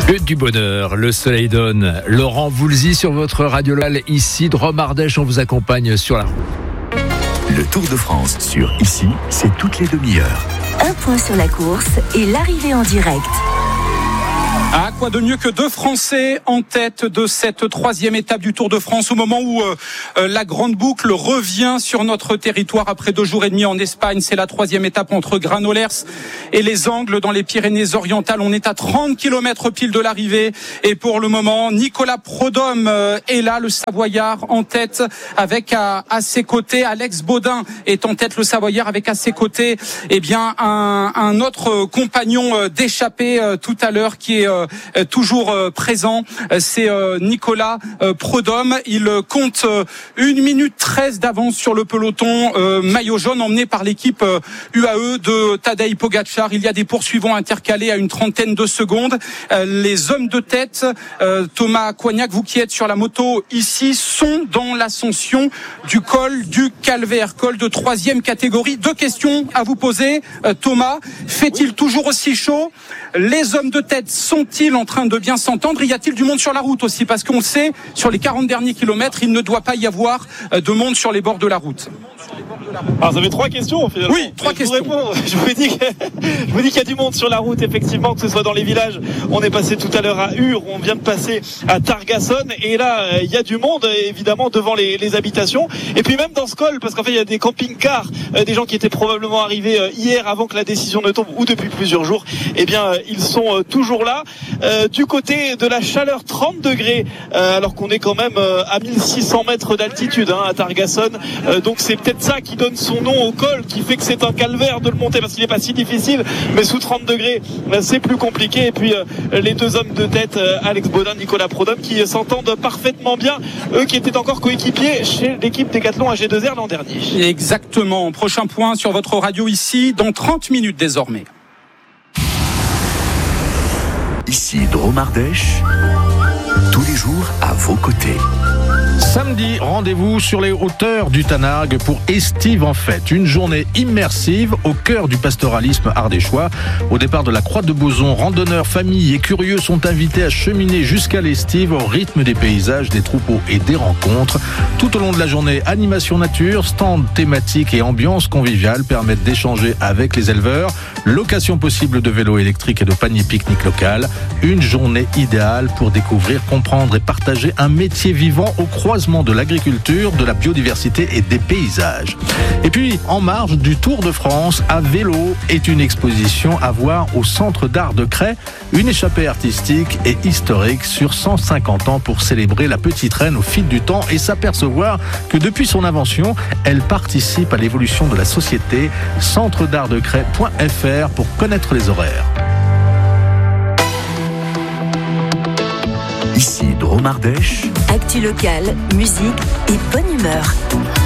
Que du bonheur, le soleil donne. Laurent Voulzy sur votre radio locale, ici, Drôme Ardèche, on vous accompagne sur la route. Le Tour de France sur Ici, c'est toutes les demi-heures. Un point sur la course et l'arrivée en direct. Ah, quoi de mieux que deux Français en tête de cette troisième étape du Tour de France au moment où la grande boucle revient sur notre territoire après 2 jours et demi en Espagne. C'est la troisième étape entre Granollers et les Angles dans les Pyrénées-Orientales. On est à 30 km pile de l'arrivée et pour le moment, Nicolas Prudhomme est là, le Savoyard en tête avec à ses côtés, Alex Baudin est en tête, le Savoyard avec à ses côtés, eh bien un autre compagnon d'échappée tout à l'heure qui est toujours présent, c'est Nicolas Prudhomme. Il compte 1 minute 13 d'avance sur le peloton maillot jaune emmené par l'équipe UAE de Tadej Pogačar. Il y a des poursuivants intercalés à une trentaine de secondes. Les hommes de tête, Thomas Coignac, vous qui êtes sur la moto ici, sont dans l'ascension du col du Calvaire, col de 3e catégorie. 2 questions à vous poser. Thomas, fait-il toujours aussi chaud? Les hommes de tête sont-ils en train de bien s'entendre? Y a-t-il du monde sur la route aussi? Parce qu'on sait, sur les 40 derniers kilomètres, il ne doit pas y avoir de monde sur les bords de la route. Alors ça fait 3 questions finalement. Oui, 3 questions. Je vous dis qu'il y a du monde sur la route, effectivement, que ce soit dans les villages. On est passé tout à l'heure à Ur, on vient de passer à Targason, et là il y a du monde évidemment devant les habitations. Et puis même dans ce col, parce qu'en fait il y a des camping-cars, des gens qui étaient probablement arrivés hier avant que la décision ne tombe, ou depuis plusieurs jours. Eh bien ils sont toujours là. Du côté de la chaleur, 30 degrés, alors qu'on est quand même à 1600 mètres d'altitude à Targason. Donc c'est peut-être ça qui donne son nom au col, qui fait que c'est un calvaire de le monter, parce qu'il n'est pas si difficile, mais sous 30 degrés c'est plus compliqué. Et puis les 2 hommes de tête, Alex Baudin, Nicolas Prudhomme, qui s'entendent parfaitement bien, eux qui étaient encore coéquipiers chez l'équipe Décathlon AG2R l'an dernier. Exactement. Prochain point sur votre radio ici dans 30 minutes désormais. Ici, Drôme Ardèche, tous les jours à vos côtés. Samedi, rendez-vous sur les hauteurs du Tanargue pour Estive en fête. Une journée immersive au cœur du pastoralisme ardéchois. Au départ de la Croix de Bozon, randonneurs, familles et curieux sont invités à cheminer jusqu'à l'Estive au rythme des paysages, des troupeaux et des rencontres. Tout au long de la journée, animation nature, stands thématiques et ambiance conviviale permettent d'échanger avec les éleveurs. Location possible de vélos électriques et de paniers pique-nique local. Une journée idéale pour découvrir, comprendre et partager un métier vivant au croisement de l'agriculture, de la biodiversité et des paysages. Et puis, en marge du Tour de France, à vélo est une exposition à voir au Centre d'art de Cray, une échappée artistique et historique sur 150 ans pour célébrer la petite reine au fil du temps et s'apercevoir que depuis son invention, elle participe à l'évolution de la société. centredartdecray.fr pour connaître les horaires. Ici, Drôme Ardèche. Actu locale, musique et bonne humeur.